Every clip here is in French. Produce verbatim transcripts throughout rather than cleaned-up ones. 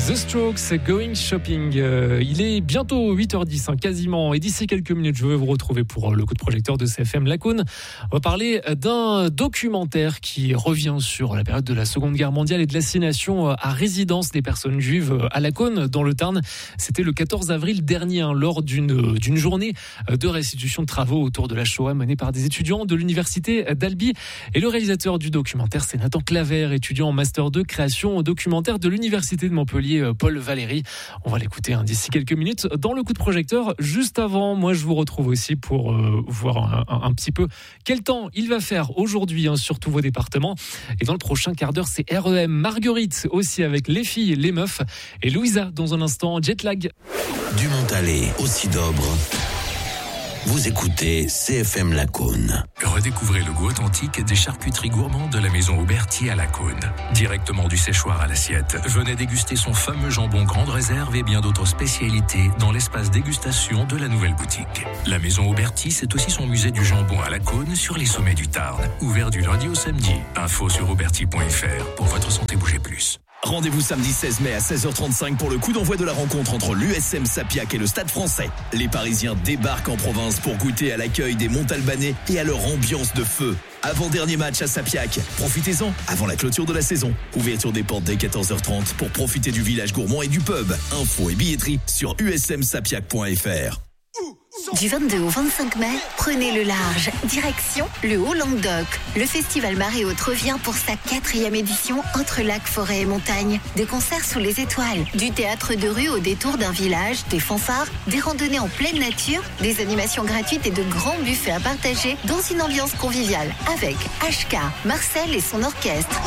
The Strokes, Going Shopping. Euh, il est bientôt huit heures dix, hein, quasiment. Et d'ici quelques minutes, je vais vous retrouver pour le coup de projecteur de C F M Lacoune. On va parler d'un documentaire qui revient sur la période de la Seconde Guerre mondiale et de l'assignation à résidence des personnes juives à Lacoune, dans le Tarn. C'était le quatorze avril dernier, hein, lors d'une, d'une journée de restitution de travaux autour de la Shoah menée par des étudiants de l'université d'Albi. Et le réalisateur du documentaire, c'est Nathan Claver, étudiant en master deux création documentaire de l'université de Montpellier, Paul Valéry. On va l'écouter hein, d'ici quelques minutes dans le coup de projecteur. Juste avant, moi je vous retrouve aussi pour euh, voir un, un, un petit peu quel temps il va faire aujourd'hui hein, sur tous vos départements. Et dans le prochain quart d'heure, c'est R E M, Marguerite aussi avec les filles, les meufs, et Louisa dans un instant, Jetlag. Du Montalet au Sidobre. Vous écoutez C F M Lacoune. Redécouvrez le goût authentique des charcuteries gourmandes de la maison Auberti à Lacoune. Directement du séchoir à l'assiette, venez déguster son fameux jambon Grande Réserve et bien d'autres spécialités dans l'espace dégustation de la nouvelle boutique. La maison Auberti, c'est aussi son musée du jambon à Lacoune sur les sommets du Tarn. Ouvert du lundi au samedi. Info sur auberti point f r. Pour votre santé, bougez plus. Rendez-vous samedi seize mai à seize heures trente-cinq pour le coup d'envoi de la rencontre entre l'U S M Sapiac et le Stade Français. Les Parisiens débarquent en province pour goûter à l'accueil des Montalbanais et à leur ambiance de feu. Avant-dernier match à Sapiac. Profitez-en avant la clôture de la saison. Ouverture des portes dès quatorze heures trente pour profiter du village gourmand et du pub. Infos et billetterie sur u s m sapiac point f r. Du vingt-deux au vingt-cinq mai, prenez le large. Direction le Haut-Languedoc. Le festival Marée Haute revient pour sa quatrième édition entre lacs, forêts et montagnes. Des concerts sous les étoiles, du théâtre de rue au détour d'un village, des fanfares, des randonnées en pleine nature, des animations gratuites et de grands buffets à partager dans une ambiance conviviale avec H K, Marcel et son orchestre.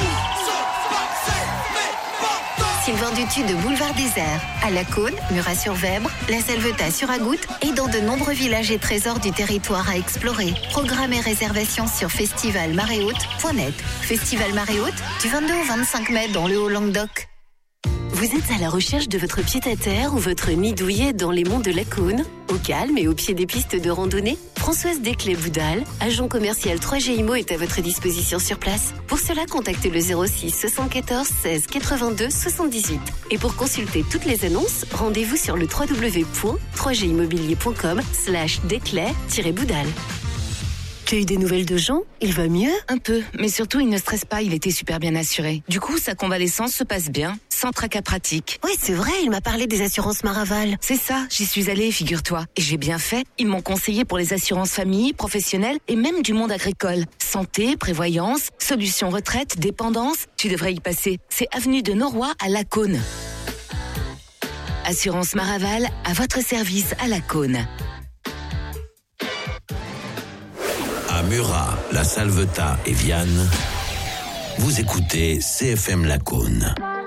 Sylvain Dutu de Boulevard Désert, à Lacoune, Murat-sur-Vèbre, La Salvetat sur Agoutte et dans de nombreux villages et trésors du territoire à explorer. Programme et réservation sur festival marée haute point net. Festival Marée Haute du vingt-deux au vingt-cinq mai dans le Haut-Languedoc. Vous êtes à la recherche de votre pied-à-terre ou votre nid douillet dans les monts de Lacoune, au calme et au pied des pistes de randonnée? Françoise Desclés-Boudal, agent commercial trois G I M O, est à votre disposition sur place. Pour cela, contactez le zéro six soixante-quatorze seize quatre-vingt-deux soixante-dix-huit. Et pour consulter toutes les annonces, rendez-vous sur le w w w point trois g immobilier point com slash desclés-boudal. Tu as eu des nouvelles de Jean? Il va mieux? Un peu, mais surtout il ne stresse pas, il était super bien assuré. Du coup, sa convalescence se passe bien, sans tracas pratiques. Oui, c'est vrai, il m'a parlé des assurances Maraval. C'est ça, j'y suis allée, figure-toi. Et j'ai bien fait, ils m'ont conseillé pour les assurances famille, professionnelles et même du monde agricole. Santé, prévoyance, solutions retraite, dépendance, tu devrais y passer. C'est avenue de Noroy à Lacoune. Assurance Maraval, à votre service à Lacoune. À Murat, La Salvetat et Vianne, vous écoutez C F M Lacoune.